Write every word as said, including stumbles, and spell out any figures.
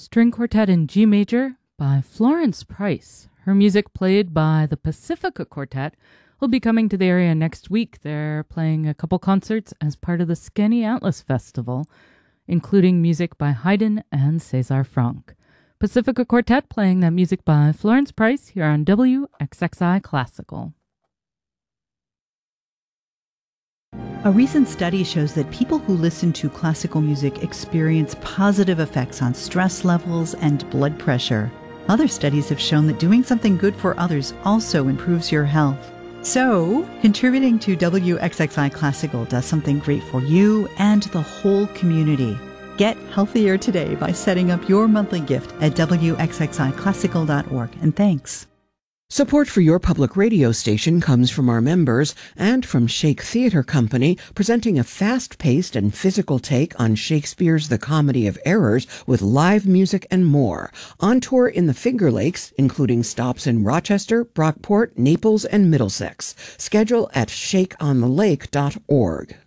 String Quartet in G Major by Florence Price. Her music, played by the Pacifica Quartet, will be coming to the area next week. They're playing a couple concerts as part of the Skinny Atlas Festival, including music by Haydn and César Franck. Pacifica Quartet playing that music by Florence Price here on W X X I Classical. A recent study shows that people who listen to classical music experience positive effects on stress levels and blood pressure. Other studies have shown that doing something good for others also improves your health. So, contributing to W X X I Classical does something great for you and the whole community. Get healthier today by setting up your monthly gift at W X X I classical dot org. And thanks. Support for your public radio station comes from our members and from Shake Theatre Company, presenting a fast-paced and physical take on Shakespeare's The Comedy of Errors with live music and more. On tour in the Finger Lakes, including stops in Rochester, Brockport, Naples, and Middlesex. Schedule at shake on the lake dot org.